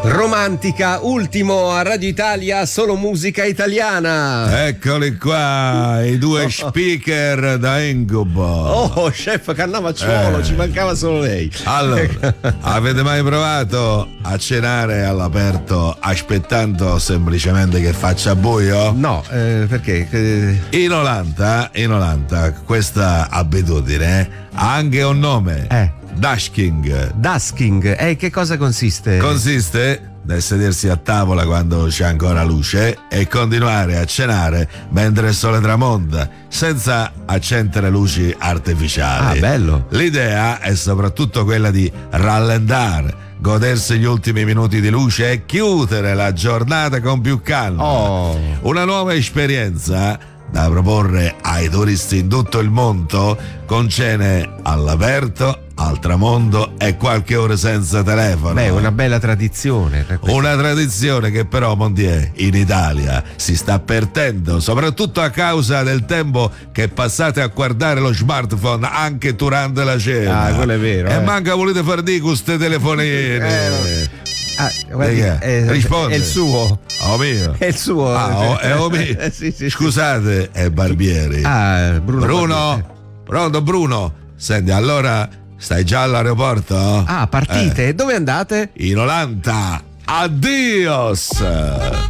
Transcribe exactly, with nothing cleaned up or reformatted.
Romantica, ultimo a Radio Italia, solo musica italiana. Eccoli qua, i due speaker da Incubo. Oh, chef Cannavacciuolo, Eh. ci mancava solo lei. Allora, avete mai provato a cenare all'aperto aspettando semplicemente che faccia buio? No, eh, perché? Eh, In Olanda, in Olanda, questa abitudine ha anche un nome. Eh. Dasking. Dasking, e eh, che cosa consiste? Consiste nel sedersi a tavola quando c'è ancora luce e continuare a cenare mentre il sole tramonta, senza accendere luci artificiali. Ah, bello. L'idea è soprattutto quella di rallentare, godersi gli ultimi minuti di luce e chiudere la giornata con più calma. Oh. Una nuova esperienza da proporre ai turisti in tutto il mondo, con cene all'aperto, al tramonto e qualche ora senza telefono. Beh, una bella tradizione. Una tradizione che però, Montier, in Italia si sta perdendo, soprattutto a causa del tempo che passate a guardare lo smartphone anche durante la cena. Ah, quello è vero. E eh. manca volete far di queste telefonine. Eh, Ah, guardi, Che è? è, Risponde. è il suo. Oh mio. È il suo. Ah, oh, è oh mio. Eh, sì, sì, sì. Scusate, è Barbieri. Ah, Bruno. Bruno, pronto Bruno? Senti, allora stai già all'aeroporto? Ah, partite? Dove andate? In Olanda. Addios.